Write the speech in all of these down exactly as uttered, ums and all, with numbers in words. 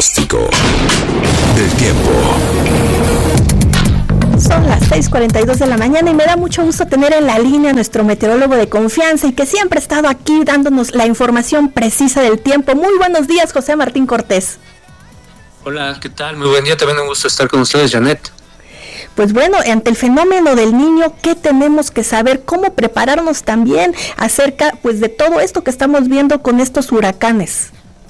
pronóstico del tiempo. Son las seis cuarenta y dos de la mañana y me da mucho gusto tener en la línea a nuestro meteorólogo de confianza y que siempre ha estado aquí dándonos la información precisa del tiempo. Muy buenos días, José Martín Cortés. Hola, ¿qué tal? Muy buen día, también un gusto estar con ustedes, Janet. Pues bueno, ante el fenómeno del Niño, ¿qué tenemos que saber? ¿Cómo prepararnos también acerca pues de todo esto que estamos viendo con estos huracanes?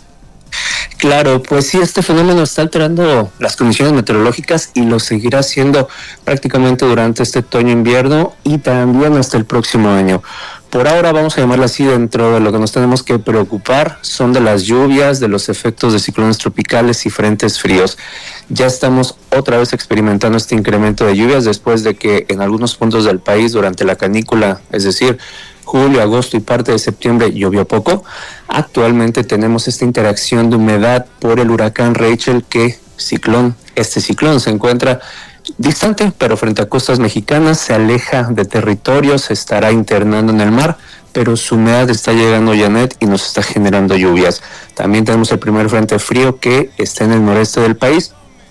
Claro, pues sí, este fenómeno está alterando las condiciones meteorológicas y lo seguirá haciendo prácticamente durante este otoño-invierno y también hasta el próximo año. Por ahora vamos a llamarla así, dentro de lo que nos tenemos que preocupar son de las lluvias, de los efectos de ciclones tropicales y frentes fríos. Ya estamos otra vez experimentando este incremento de lluvias después de que en algunos puntos del país durante la canícula, es decir, julio, agosto y parte de septiembre llovió poco. Actualmente tenemos esta interacción de humedad por el huracán Rachel, que ciclón, este ciclón se encuentra distante, pero frente a costas mexicanas, se aleja de territorio, se estará internando en el mar, pero su humedad está llegando, Janet, y nos está generando lluvias. También tenemos el primer frente frío que está en el noreste del país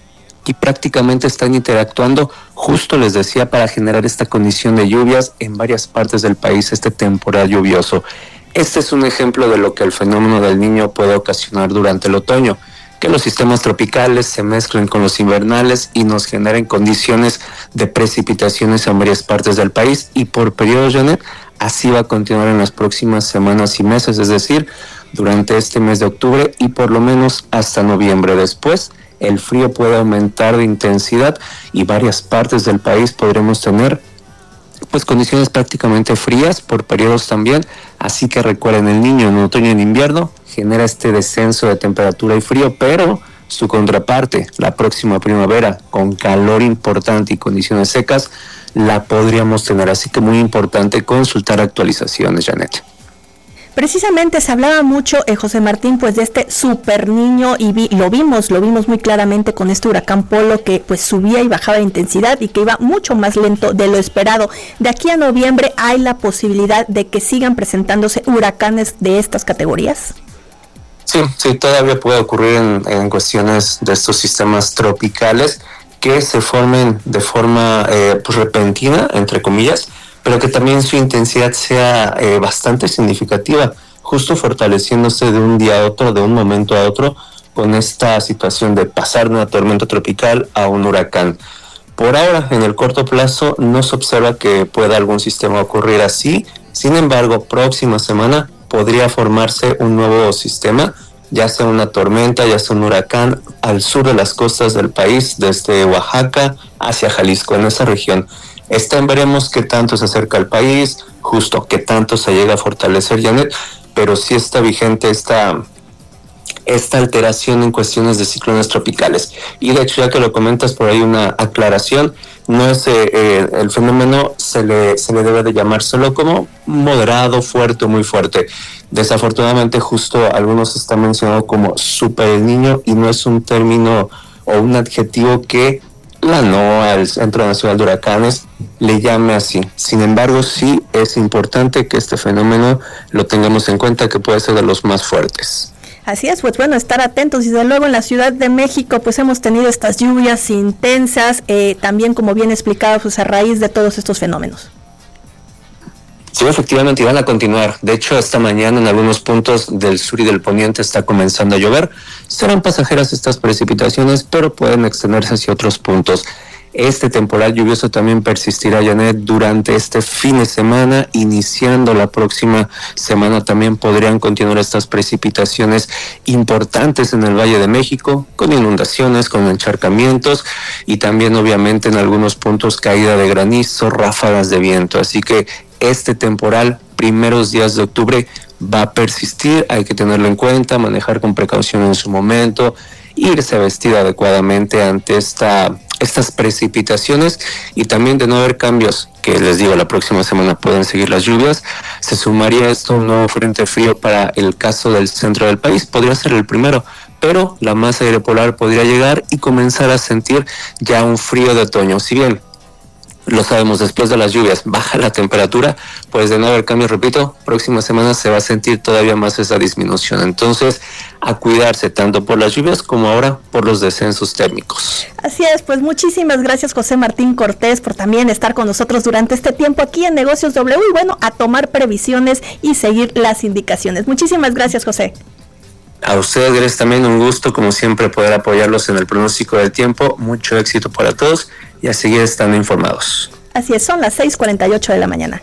y prácticamente están interactuando, justo les decía, para generar esta condición de lluvias en varias partes del país, este temporal lluvioso. Este es un ejemplo de lo que el fenómeno del Niño puede ocasionar durante el otoño, que los sistemas tropicales se mezclen con los invernales y nos generen condiciones de precipitaciones en varias partes del país y por periodos, Janet, así va a continuar en las próximas semanas y meses, es decir, durante este mes de octubre y por lo menos hasta noviembre. Después, el frío puede aumentar de intensidad y varias partes del país podremos tener pues condiciones prácticamente frías por periodos también, así que recuerden, el Niño en otoño y en invierno genera este descenso de temperatura y frío, pero su contraparte, la próxima primavera, con calor importante y condiciones secas, la podríamos tener, así que muy importante consultar actualizaciones, Janet. Precisamente se hablaba mucho, eh, José Martín, pues de este super niño y vi, lo vimos, lo vimos muy claramente con este huracán Polo que pues subía y bajaba de intensidad y que iba mucho más lento de lo esperado. De aquí a noviembre, ¿hay la posibilidad de que sigan presentándose huracanes de estas categorías? Sí, sí, todavía puede ocurrir en, en cuestiones de estos sistemas tropicales que se formen de forma eh, pues repentina, entre comillas, pero que también su intensidad sea eh, bastante significativa, justo fortaleciéndose de un día a otro, de un momento a otro, con esta situación de pasar de una tormenta tropical a un huracán. Por ahora, en el corto plazo, no se observa que pueda algún sistema ocurrir así. Sin embargo, próxima semana podría formarse un nuevo sistema, ya sea una tormenta, ya sea un huracán, al sur de las costas del país, desde Oaxaca hacia Jalisco, en esa región. Está en veremos qué tanto se acerca al país, justo qué tanto se llega a fortalecer, Janet, pero sí está vigente esta, esta alteración en cuestiones de ciclones tropicales. Y de hecho, ya que lo comentas, por ahí una aclaración, no es eh, eh, el fenómeno se le, se le debe de llamar solo como moderado, fuerte o muy fuerte. Desafortunadamente, justo algunos están mencionando como super el Niño y no es un término o un adjetivo que la NOAA, el Centro Nacional de Huracanes, le llame así. Sin embargo, sí es importante que este fenómeno lo tengamos en cuenta, que puede ser de los más fuertes. Así es, pues bueno, estar atentos. Y desde luego en la Ciudad de México pues hemos tenido estas lluvias intensas, eh, también como bien explicado, pues a raíz de todos estos fenómenos. Sí, efectivamente, y van a continuar. De hecho, esta mañana en algunos puntos del sur y del poniente está comenzando a llover. Serán pasajeras estas precipitaciones, pero pueden extenderse hacia otros puntos. Este temporal lluvioso también persistirá, Janet, durante este fin de semana. Iniciando la próxima semana también podrían continuar estas precipitaciones importantes en el Valle de México, con inundaciones, con encharcamientos y también obviamente en algunos puntos caída de granizo, ráfagas de viento. Así que este temporal, primeros días de octubre, va a persistir, hay que tenerlo en cuenta, manejar con precaución en su momento, irse vestido adecuadamente ante esta, estas precipitaciones y también de no haber cambios, que les digo, la próxima semana pueden seguir las lluvias. Se sumaría esto un nuevo frente frío para el caso del centro del país, podría ser el primero, pero la masa aire polar podría llegar y comenzar a sentir ya un frío de otoño. Si bien lo sabemos, después de las lluvias baja la temperatura, pues de no haber cambios, repito, próxima semana se va a sentir todavía más esa disminución. Entonces, a cuidarse tanto por las lluvias como ahora por los descensos térmicos. Así es, pues muchísimas gracias José Martín Cortés por también estar con nosotros durante este tiempo aquí en Negocios W y bueno, a tomar previsiones y seguir las indicaciones. Muchísimas gracias, José. A ustedes, Grace, también un gusto, como siempre, poder apoyarlos en el pronóstico del tiempo. Mucho éxito para todos y a seguir estando informados. Así es, son las seis cuarenta y ocho de la mañana.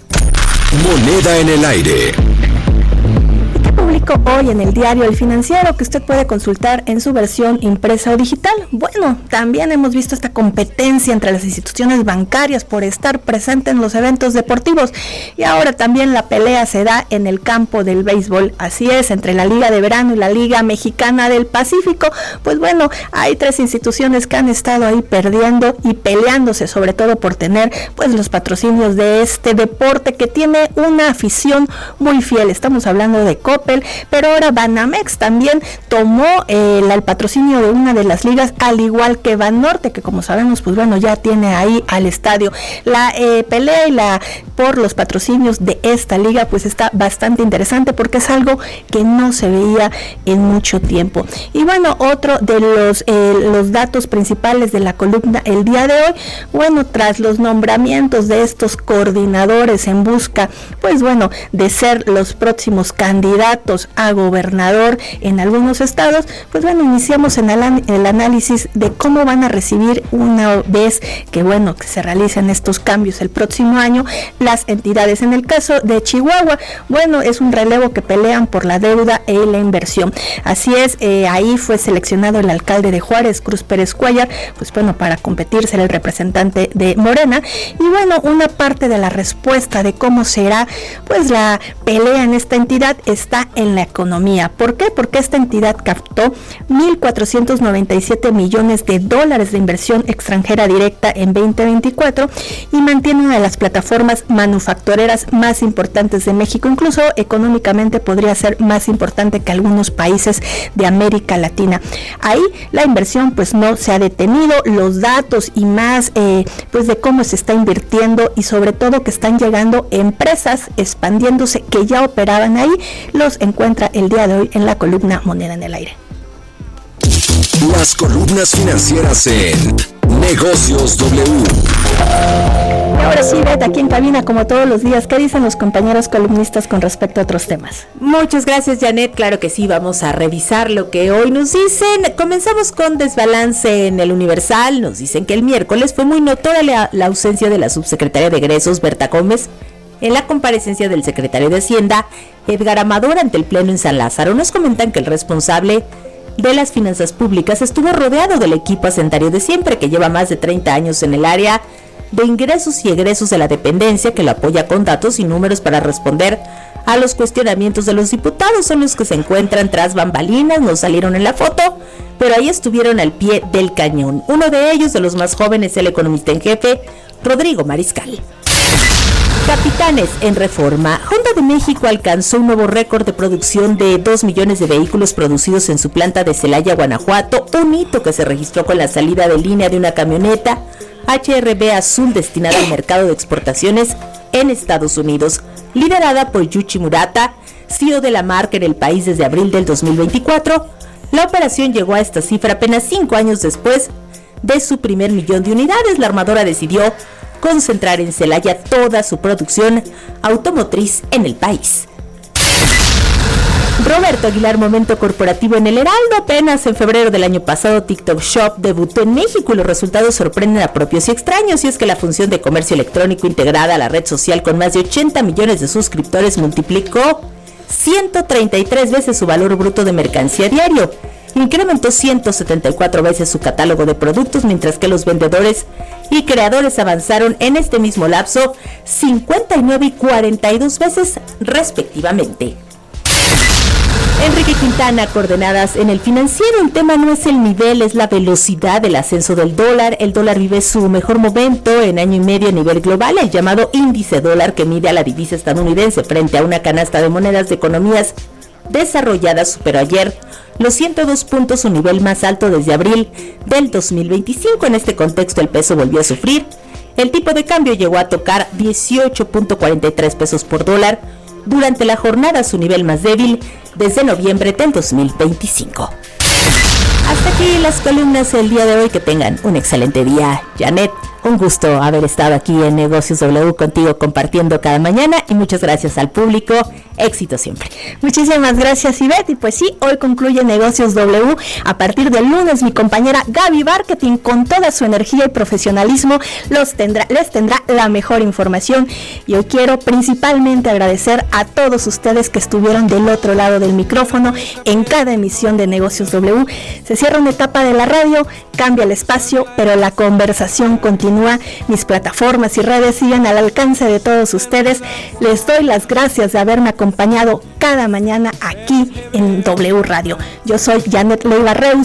Moneda en el aire. ¿Qué publicó hoy en el diario El Financiero que usted puede consultar en su versión impresa o digital? Bueno, también hemos visto esta competencia entre las instituciones bancarias por estar presente en los eventos deportivos y ahora también la pelea se da en el campo del béisbol. Así es, entre la Liga de Verano y la Liga Mexicana del Pacífico. Pues bueno, hay tres instituciones que han estado ahí perdiendo y peleándose sobre todo por tener pues los patrocinios de este deporte que tiene una afición muy fiel. Estamos hablando de Coppel, pero ahora Banamex también tomó eh, el patrocinio de una de las ligas, al igual que Banorte, que como sabemos, pues bueno, ya tiene ahí al estadio. La eh, pelea y la por los patrocinios de esta liga, pues está bastante interesante porque es algo que no se veía en mucho tiempo. Y bueno, otro de los, eh, los datos principales de la columna el día de hoy, bueno, tras los nombramientos de estos coordinadores en busca, pues bueno, de ser los próximos candidatos a gobernador en algunos estados, pues bueno, iniciamos en el, el análisis de cómo van a recibir una vez que bueno, que se realicen estos cambios el próximo año, las entidades. En el caso de Chihuahua, bueno, es un relevo que pelean por la deuda y la inversión. Así es, eh, ahí fue seleccionado el alcalde de Juárez, Cruz Pérez Cuellar, pues bueno, para competir, ser el representante de Morena. Y bueno, una parte de la respuesta de cómo será pues la pelea en esta entidad está en la economía. ¿Por qué? Porque esta entidad captó mil cuatrocientos noventa y siete millones de dólares de inversión extranjera directa en veinte veinticuatro y mantiene una de las plataformas manufactureras más importantes de México. Incluso económicamente podría ser más importante que algunos países de América Latina. Ahí la inversión pues no se ha detenido, los datos y más eh, pues de cómo se está invirtiendo y sobre todo que están llegando empresas expandiéndose que ya operaban ahí, los encuentra el día de hoy en la columna Moneda en el Aire. Las columnas financieras en Negocios W. Y ahora sí, Beth, aquí en cabina, como todos los días, ¿qué dicen los compañeros columnistas con respecto a otros temas? Muchas gracias, Janet. Claro que sí, vamos a revisar lo que hoy nos dicen. Comenzamos con desbalance en el Universal. Nos dicen que el miércoles fue muy notoria la, la ausencia de la subsecretaria de Egresos, Berta Gómez, en la comparecencia del secretario de Hacienda, Edgar Amador, ante el Pleno en San Lázaro. Nos comentan que el responsable de las finanzas públicas estuvo rodeado del equipo hacendatario de siempre, que lleva más de treinta años en el área de ingresos y egresos de la dependencia, que lo apoya con datos y números para responder a los cuestionamientos de los diputados. Son los que se encuentran tras bambalinas, no salieron en la foto, pero ahí estuvieron al pie del cañón. Uno de ellos, de los más jóvenes, el economista en jefe, Rodrigo Mariscal. Capitanes en Reforma. Honda de México alcanzó un nuevo récord de producción de dos millones de vehículos producidos en su planta de Celaya, Guanajuato, un hito que se registró con la salida de línea de una camioneta H R B azul destinada al mercado de exportaciones en Estados Unidos, liderada por Yuichi Murata, C E O de la marca en el país desde abril del dos mil veinticuatro. La operación llegó a esta cifra apenas cinco años después de su primer millón de unidades. La armadora decidió concentrar en Celaya toda su producción automotriz en el país. Roberto Aguilar, momento corporativo en el Heraldo. Apenas en febrero del año pasado, TikTok Shop debutó en México y los resultados sorprenden a propios y extraños. Y es que la función de comercio electrónico integrada a la red social con más de ochenta millones de suscriptores multiplicó ciento treinta y tres veces su valor bruto de mercancía diario. Incrementó ciento setenta y cuatro veces su catálogo de productos, mientras que los vendedores y creadores avanzaron en este mismo lapso cincuenta y nueve y cuarenta y dos veces respectivamente. Enrique Quintana, coordenadas en el Financiero. El tema no es el nivel, es la velocidad del ascenso del dólar. El dólar vive su mejor momento en año y medio a nivel global. El llamado índice dólar, que mide a la divisa estadounidense frente a una canasta de monedas de economías desarrolladas, superó ayer los ciento dos puntos, su nivel más alto desde abril del dos mil veinticinco. En este contexto, el peso volvió a sufrir El tipo de cambio llegó a tocar dieciocho punto cuarenta y tres pesos por dólar durante la jornada, su nivel más débil desde noviembre del dos mil veinticinco. Hasta aquí las columnas del día de hoy. Que tengan un excelente día. Janet, un gusto haber estado aquí en Negocios W contigo compartiendo cada mañana, y muchas gracias al público. Éxito siempre. Muchísimas gracias, Ivette. Y pues sí, hoy concluye Negocios W. A partir del lunes, mi compañera Gaby Marketing, con toda su energía y profesionalismo, los tendrá, les tendrá la mejor información. Y hoy quiero principalmente agradecer a todos ustedes que estuvieron del otro lado del micrófono en cada emisión de Negocios W. Se cierra una etapa de la radio, cambia el espacio, pero la conversación continúa. Mis plataformas y redes siguen al alcance de todos ustedes. Les doy las gracias de haberme acompañado cada mañana aquí en W Radio. Yo soy Janet Leiva Reus.